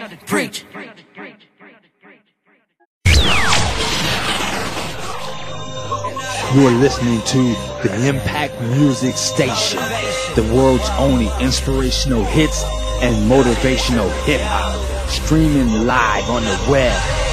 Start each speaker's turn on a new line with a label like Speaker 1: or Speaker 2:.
Speaker 1: Preach.
Speaker 2: You're listening to the Impact Music Station, the world's only inspirational hits and motivational hip-hop, streaming live on the web